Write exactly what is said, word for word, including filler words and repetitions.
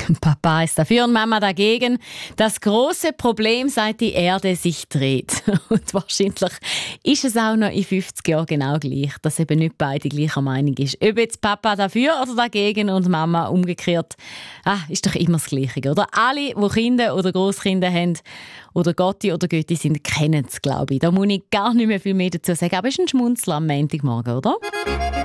Papa ist dafür und Mama dagegen. Das große Problem, seit die Erde sich dreht. Und wahrscheinlich ist es auch noch in fünfzig Jahren genau gleich, dass eben nicht beide gleicher Meinung ist. Ob jetzt Papa dafür oder dagegen und Mama umgekehrt, ah, ist doch immer das Gleiche. Oder alle, die Kinder oder Grosskinder haben oder Gotti oder Götti sind, kennen es, glaube ich. Da muss ich gar nicht mehr viel mehr dazu sagen. Aber es ist ein Schmunzler am Montagmorgen, oder?